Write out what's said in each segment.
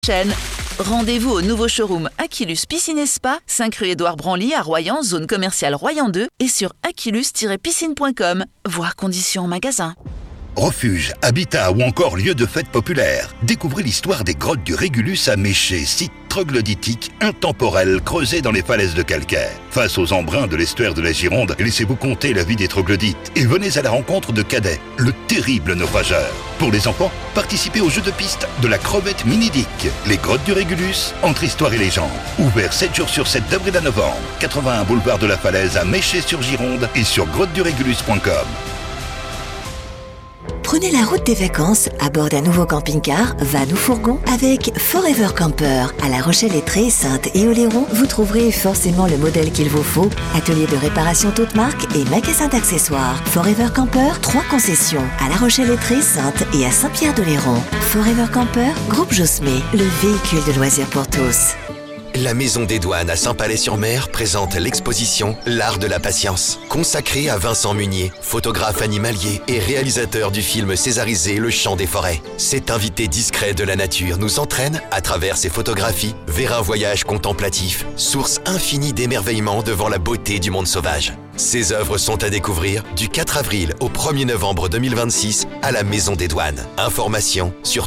Chaîne. Rendez-vous au nouveau showroom Aquilus Piscine et Spa, 5 rue Édouard Branly à Royan, zone commerciale Royan 2 et sur aquilus-piscine.com. Voir conditions en magasin. Refuge, habitat ou encore lieu de fête populaire. Découvrez l'histoire des grottes du Régulus à Méché, site troglodytique intemporel creusé dans les falaises de calcaire. Face aux embruns de l'estuaire de la Gironde, laissez-vous compter la vie des troglodytes et venez à la rencontre de Cadet, le terrible naufrageur. Pour les enfants, participez au jeu de piste de la crevette mini-dick. Les grottes du Régulus, entre histoire et légende. Ouvert 7 jours sur 7 d'avril à novembre. 81 boulevard de la Falaise à Méché-sur-Gironde et sur grottedurégulus.com. Prenez la route des vacances à bord d'un nouveau camping-car, van ou fourgon avec Forever Camper. À La Rochelle-Étré, Sainte et Oléron, vous trouverez forcément le modèle qu'il vous faut. Atelier de réparation toute marque et magasin d'accessoires. Forever Camper, 3 concessions. À La Rochelle-Étré, Sainte et à Saint-Pierre-d'Oléron. Forever Camper, Groupe Josmé, le véhicule de loisirs pour tous. La Maison des Douanes à Saint-Palais-sur-Mer présente l'exposition L'Art de la Patience, consacrée à Vincent Munier, photographe animalier et réalisateur du film césarisé Le Chant des Forêts. Cet invité discret de la nature nous entraîne, à travers ses photographies, vers un voyage contemplatif, source infinie d'émerveillement devant la beauté du monde sauvage. Ces œuvres sont à découvrir du 4 avril au 1er novembre 2026 à la Maison des Douanes. Informations sur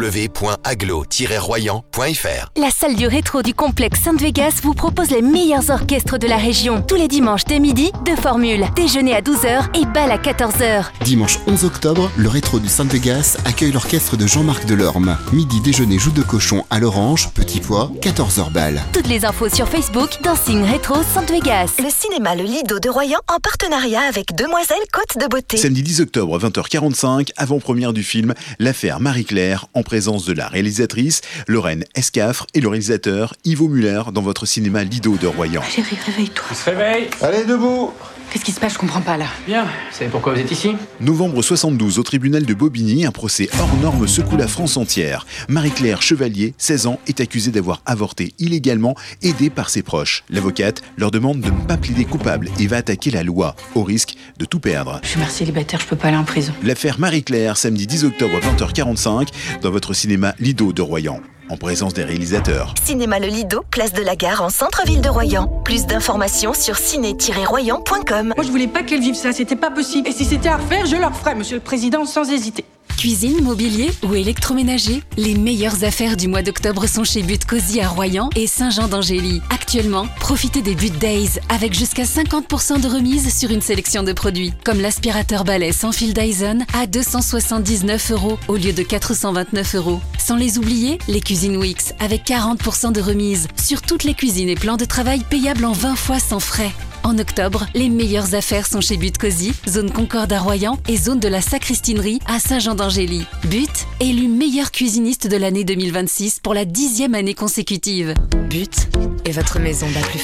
www.aglo-royan.fr. La salle du rétro du complexe Sainte-Vegas vous propose les meilleurs orchestres de la région. Tous les dimanches dès midi, 2 formules. Déjeuner à 12h et bal à 14h. Dimanche 11 octobre, le rétro du Sainte-Vegas accueille l'orchestre de Jean-Marc Delorme. Midi déjeuner joue de cochon à l'orange, petit pois, 14h bal. Toutes les infos sur Facebook, Dancing Rétro Sainte-Vegas. Le cinéma Le Lido de Royan en partenariat avec Demoiselles Côte de Beauté. Samedi 10 octobre, 20h45, avant-première du film L'affaire Marie-Claire, en présence de la réalisatrice Lorraine Escafre et le réalisateur Ivo Muller dans votre cinéma Lido de Royan. Chérie, réveille-toi. On se réveille. Allez, debout! Qu'est-ce qui se passe? Je comprends pas là. Bien, vous savez pourquoi vous êtes ici? Novembre 72, au tribunal de Bobigny, un procès hors norme secoue la France entière. Marie-Claire Chevalier, 16 ans, est accusée d'avoir avorté illégalement, aidée par ses proches. L'avocate leur demande de ne pas plaider coupable et va attaquer la loi, au risque de tout perdre. Je suis mère célibataire, je peux pas aller en prison. L'affaire Marie-Claire, samedi 10 octobre 20h45, dans votre cinéma Lido de Royan. En présence des réalisateurs. Cinéma Le Lido, place de la Gare en centre-ville de Royan. Plus d'informations sur ciné-royan.com. Moi je voulais pas qu'elles vivent ça, c'était pas possible. Et si c'était à refaire, je le referais, monsieur le président, sans hésiter. Cuisine, mobilier ou électroménager, les meilleures affaires du mois d'octobre sont chez But Cosy à Royan et Saint-Jean-d'Angély. Actuellement, profitez des But Days avec jusqu'à 50% de remise sur une sélection de produits, comme l'aspirateur balai sans fil Dyson à 279 € au lieu de 429 €. Sans les oublier, les cuisines Wix avec 40% de remise sur toutes les cuisines et plans de travail payables en 20 fois sans frais. En octobre, les meilleures affaires sont chez But Cosy, zone Concorde à Royan et zone de la Sacristinerie à Saint-Jean-d'Angély. But, élu meilleur cuisiniste de l'année 2026 pour la 10e année consécutive. But est votre maison plus